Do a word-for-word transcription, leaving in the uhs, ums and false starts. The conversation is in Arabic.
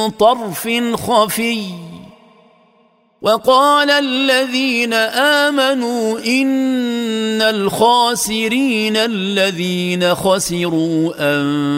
طرف خفي وقال الذين آمنوا إن الخاسرين الذين خسروا أنفسهم